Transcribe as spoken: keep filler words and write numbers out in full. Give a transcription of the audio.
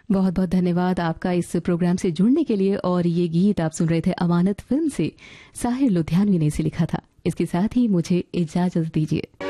बहुत बहुत धन्यवाद आपका इस प्रोग्राम से जुड़ने के लिए। और ये गीत आप सुन रहे थे अमानत फिल्म से, साहिर लुधियानवी ने इसे लिखा था। इसके साथ ही मुझे इजाजत दीजिए।